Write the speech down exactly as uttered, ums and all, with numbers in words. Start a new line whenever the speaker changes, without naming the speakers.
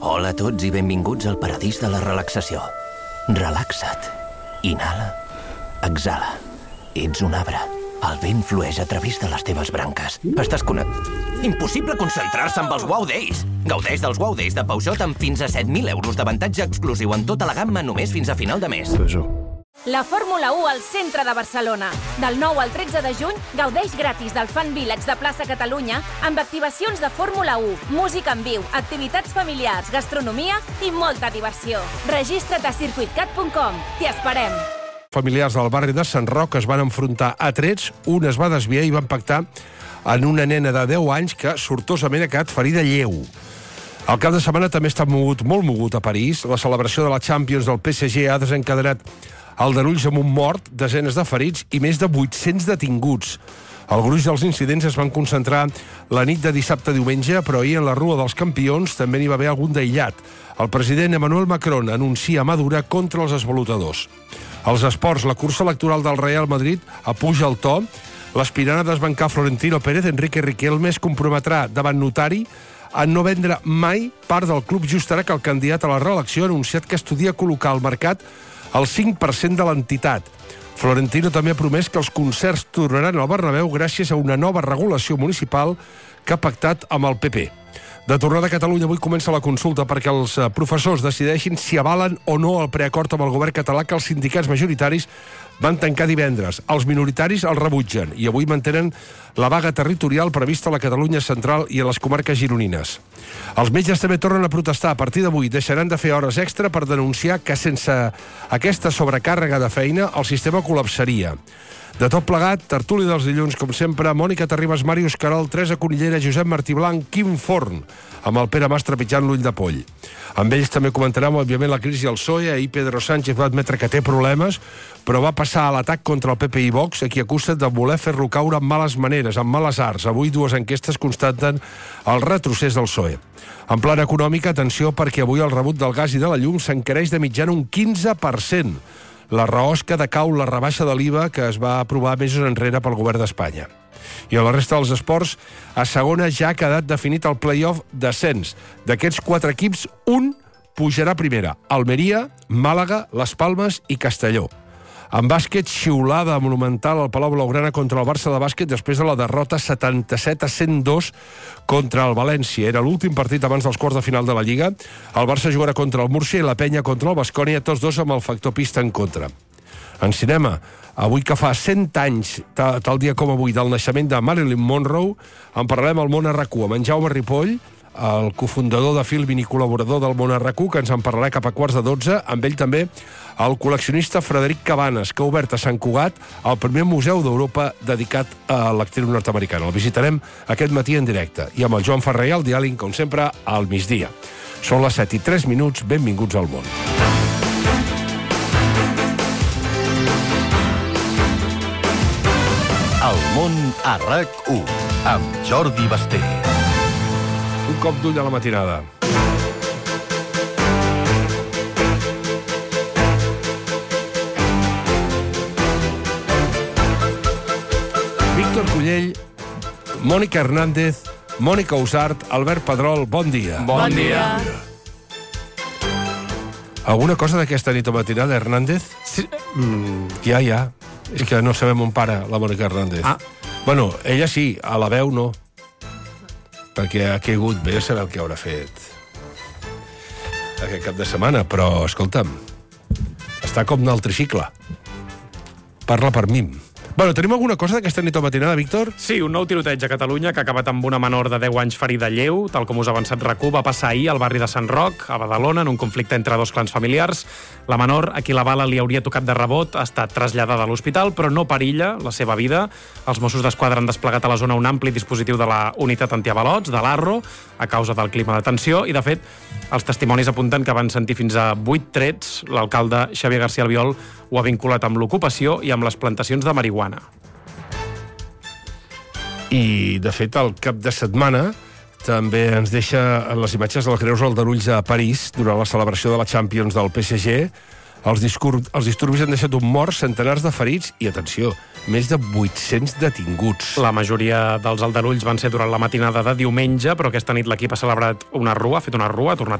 Hola a tots i benvinguts al paradís de la relaxació. Relaxa't. Inhala. Exhala. Ets un arbre. El vent flueix a través de les teves branques. Estàs connectat. Impossible concentrar-se amb els Wow Days. Gaudeix dels Wow Days de Peugeot amb fins a set mil euros d'avantatge exclusiu en tota la gamma només fins a final de mes.
La Fórmula u al centre de Barcelona. Del nou al tretze de juny, gaudeix gratis del Fan Village de Plaça Catalunya amb activacions de Fórmula u, música en viu, activitats familiars, gastronomia i molta diversió. Registra't a circuit cat punt com. T'hi esperem.
Familiars del barri de Sant Roc es van enfrontar a trets, un es va desviar i van pactar en una nena de deu anys que sortosament ha quedat ferida lleu. El cap de setmana també està mogut, molt mogut a París. La celebració de la Champions del P S G ha desencadenat aldarulls amb un mort, desenes de ferits i més de vuit-cents detinguts. El gruix dels incidents es van concentrar la nit de dissabte a diumenge, però ahir en la Rua dels Campions també n'hi va haver algun d'aïllat. El president Emmanuel Macron anuncia mà dura contra els esvalotadors. Els esports, la cursa electoral del Real Madrid apuja el to. L'aspirant a desbancar Florentino Pérez, Enrique Riquelme, es comprometrà davant notari a no vendre mai part del club just ara que el candidat a la reelecció ha anunciat que estudia col·locar al mercat el cinc per cent de l'entitat. Florentino també ha promès que els concerts tornaran al Bernabéu gràcies a una nova regulació municipal que ha pactat amb el P P. De tornada a Catalunya, avui comença la consulta perquè els professors decideixin si avalen o no el preacord amb el govern català que els sindicats majoritaris van tancar divendres. Els minoritaris el rebutgen i avui mantenen la vaga territorial prevista a la Catalunya central i a les comarques gironines. Els metges també tornen a protestar. A partir d'avui deixaran de fer hores extra per denunciar que sense aquesta sobrecàrrega de feina el sistema col·lapsaria. De tot plegat, tertúlia dels dilluns, com sempre, Mònica Terribas, Màrius Carol, Teresa Conillera, Josep Martí Blanc, Quim Forn, amb el Pere Mas trepitjant l'ull de poll. Amb ells també comentarem, òbviament, la crisi al P S O E. Ahir Pedro Sánchez va admetre que té problemes, però va passar a l'atac contra el P P i Vox, a qui acusa de voler fer-lo caure amb males maneres, amb males arts. Avui dues enquestes constaten el retrocés del P S O E. En plan econòmic, atenció, perquè avui el rebut del gas i de la llum s'encareix de mitjana un quinze per cent. La raó és que decau la rebaixa de l'I V A que es va aprovar mesos enrere pel govern d'Espanya. I a la resta dels esports, a segona ja ha quedat definit el play-off d'ascens. D'aquests quatre equips, un pujarà a primera. Almeria, Màlaga, Les Palmes i Castelló. En bàsquet, xiulada monumental al Palau Blaugrana contra el Barça de bàsquet després de la derrota setanta-set a cent dos contra el València. Era l'últim partit abans dels quarts de final de la Lliga. El Barça jugarà contra el Múrcia i la Penya contra el Baskonia, tots dos amb el factor pista en contra. En cinema, avui que fa cent anys, tal dia com avui, del naixement de Marilyn Monroe, en parlarem al Món a RAC1 amb en Jaume Ripoll, el cofundador de Filmin i col·laborador del Món a RAC1, que ens en parlarà cap a quarts de dotze. Amb ell també el col·leccionista Frederic Cabanes, que ha obert a Sant Cugat el primer museu d'Europa dedicat a l'actriu nord-americana. El visitarem aquest matí en directe. I amb el Joan Ferrer i el diàleg, com sempre, al migdia. Són les set i tres minuts. Benvinguts al món.
El món a RAC1 amb Jordi Basté.
Un cop d'ull a la matinada. Víctor Cullell, Mònica Hernández, Mònica Usart, Albert Pedrol, bon dia.
Bon dia.
Alguna cosa d'aquesta nit o matinada, Hernández?
Sí.
Mm, ja, ja. És que no sabem on para la Mònica Hernández.
Ah.
Bueno, ella sí, a la veu no. Perquè ha caigut bé a saber el que haurà fet aquest cap de setmana, però, escolta'm, està com un altre cicle. Parla per mi. Bueno, tenim alguna cosa d'aquesta nit o matinada, Víctor?
Sí, un nou tiroteig a Catalunya que ha acabat amb una menor de deu anys ferida lleu, tal com us ha avançat RAC1, va passar ahir al barri de Sant Roc, a Badalona, en un conflicte entre dos clans familiars. La menor, a qui la bala li hauria tocat de rebot, ha estat traslladada a l'hospital, però no perilla la seva vida. Els Mossos d'Esquadra han desplegat a la zona un ampli dispositiu de la unitat antiavalots, de l'A R R O, a causa del clima de tensió, i de fet, els testimonis apunten que van sentir fins a vuit trets. L'alcalde Xavier García Albiol ho ha vinculat amb l'ocupació i amb les plantacions de marihuana.
I, de fet, el cap de setmana també ens deixa les imatges dels greus aldarulls a París durant la celebració de la Champions del P S G. Els, discur... els disturbis han deixat un mort, centenars de ferits i, atenció, més de vuit-cents detinguts.
La majoria dels aldarulls van ser durant la matinada de diumenge, però aquesta nit l'equip ha celebrat una rua, ha fet una rua, ha tornat